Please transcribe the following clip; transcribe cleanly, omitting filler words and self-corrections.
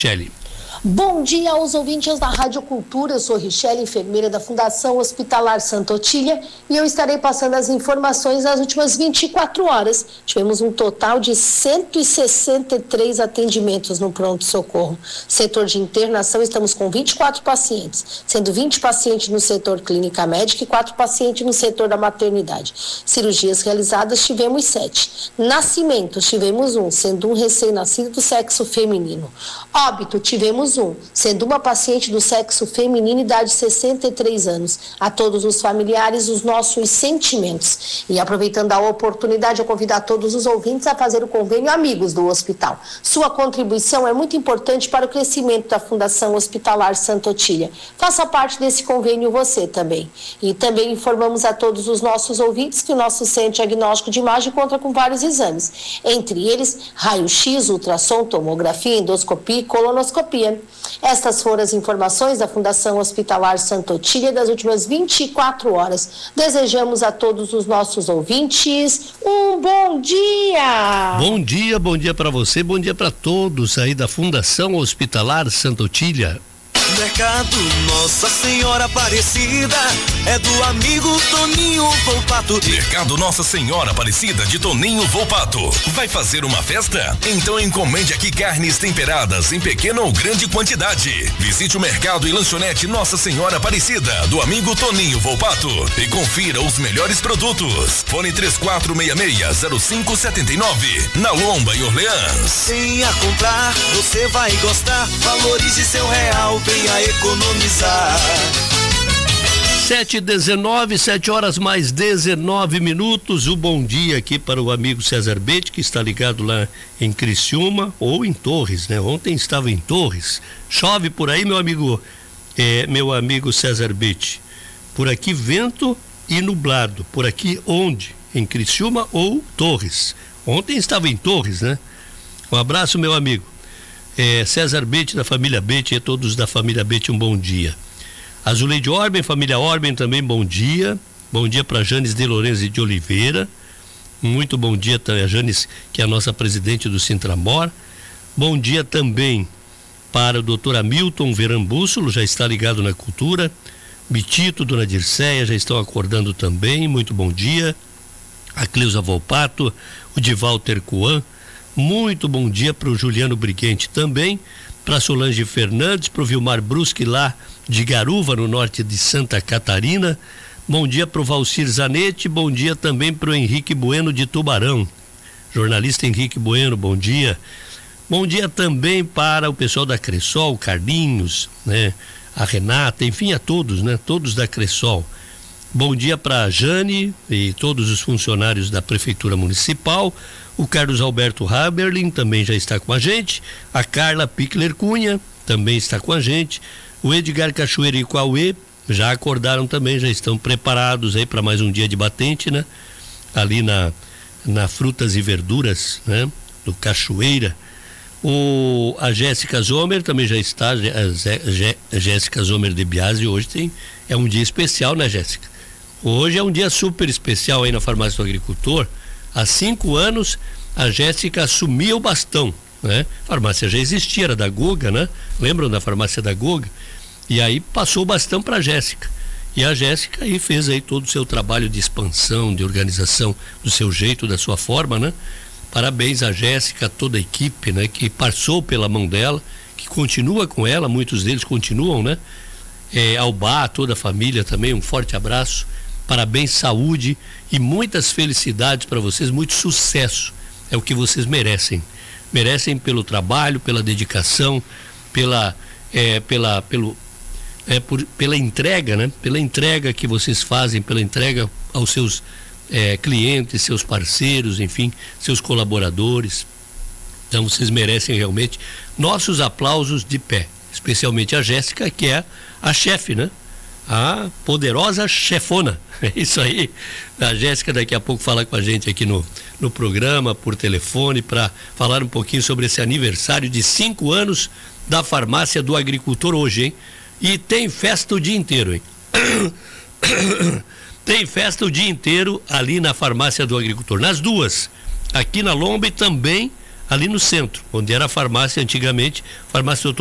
Richelle. Bom dia aos ouvintes da Rádio Cultura, eu sou Richelle, enfermeira da Fundação Hospitalar Santa Otília, e eu estarei passando as informações das últimas 24 horas. Tivemos um total de 163 atendimentos no pronto-socorro. Setor de internação, estamos com 24 pacientes, sendo 20 pacientes no setor clínica médica e 4 pacientes no setor da maternidade. Cirurgias realizadas, tivemos 7. Nascimentos, tivemos 1, sendo um recém-nascido do sexo feminino. Óbito, tivemos 1, sendo uma paciente do sexo feminino, idade 63 anos. A todos os familiares, os nossos sentimentos. E aproveitando a oportunidade, eu convido a todos os ouvintes a fazer o convênio Amigos do Hospital. Sua contribuição é muito importante para o crescimento da Fundação Hospitalar Santa Otília. Faça parte desse convênio você também. E também informamos a todos os nossos ouvintes que o nosso Centro Diagnóstico de Imagem conta com vários exames. Entre eles, raio-x, ultrassom, tomografia, endoscopia e colonoscopia. Estas foram as informações da Fundação Hospitalar Santa Otília das últimas 24 horas. Desejamos a todos os nossos ouvintes um bom dia! Bom dia para você, bom dia para todos aí da Fundação Hospitalar Santa Otília. Mercado Nossa Senhora Aparecida é do amigo Toninho Volpato. Mercado Nossa Senhora Aparecida de Toninho Volpato. Vai fazer uma festa? Então encomende aqui carnes temperadas em pequena ou grande quantidade. Visite o mercado e lanchonete Nossa Senhora Aparecida do amigo Toninho Volpato e confira os melhores produtos. Fone 3466-0579 na Lomba e Orleans. Venha comprar, você vai gostar. Valorize seu real, venha economizar. 7h19, 7 horas mais 19 minutos. O bom dia aqui para o amigo César Betti, que está ligado lá em Criciúma ou em Torres, né? Ontem estava em Torres. Chove por aí, meu amigo César Betti. Por aqui vento e nublado. Por aqui onde? Em Criciúma ou Torres? Ontem estava em Torres, né? Um abraço, meu amigo. César Betti, da família Betti, e todos da família Betti, um bom dia. Azuleide Orben, família Orben também, bom dia. Bom dia para Janes de Lourenço de Oliveira. Muito bom dia também a Janes, que é a nossa presidente do Sintramor. Bom dia também para o doutor Hamilton Verambússulo, já está ligado na cultura. Bitito, dona Dirceia, já estão acordando também, muito bom dia. A Cleusa Volpato, o Divalter Coan. Muito bom dia para o Juliano Briguente também, para Solange Fernandes, para o Vilmar Brusque lá de Garuva, no norte de Santa Catarina. Bom dia para o Valcir Zanetti, bom dia também para o Henrique Bueno de Tubarão. Jornalista Henrique Bueno, bom dia. Bom dia também para o pessoal da Cressol, Carlinhos, né? A Renata, enfim, a todos, né? Todos da Cressol. Bom dia para a Jane e todos os funcionários da Prefeitura Municipal. O Carlos Alberto Haberlin também já está com a gente. A Carla Pickler Cunha também está com a gente. O Edgar Cachoeira e o Cauê já acordaram também, já estão preparados aí para mais um dia de batente, né? Ali na Frutas e Verduras, né? Do Cachoeira. A Jéssica Zomer também já está, a Jéssica Zomer de Biasi, hoje é um dia especial, né, Jéssica? Hoje é um dia super especial aí na Farmácia do Agricultor. Há 5 anos a Jéssica assumia o bastão, né? A farmácia já existia, era da Guga, né? Lembram da farmácia da Guga? E aí passou o bastão para a Jéssica. E a Jéssica aí fez aí todo o seu trabalho de expansão, de organização, do seu jeito, da sua forma, né? Parabéns a Jéssica, a toda a equipe, né? Que passou pela mão dela, que continua com ela, muitos deles continuam, né? Ao Bá, toda a família também, um forte abraço. Parabéns, saúde e muitas felicidades para vocês, muito sucesso. É o que vocês merecem. Merecem pelo trabalho, pela dedicação, pela entrega, né? Pela entrega que vocês fazem, pela entrega aos seus clientes, seus parceiros, enfim, seus colaboradores. Então vocês merecem realmente nossos aplausos de pé, especialmente a Jéssica, que é a chefe, né? A poderosa chefona. É isso aí. A Jéssica daqui a pouco fala com a gente aqui no programa, por telefone, para falar um pouquinho sobre esse aniversário de 5 anos da Farmácia do Agricultor hoje, hein? E tem festa o dia inteiro, hein? Tem festa o dia inteiro ali na Farmácia do Agricultor. Nas duas, aqui na Lomba e também ali no centro, onde era a farmácia antigamente, farmácia Doutor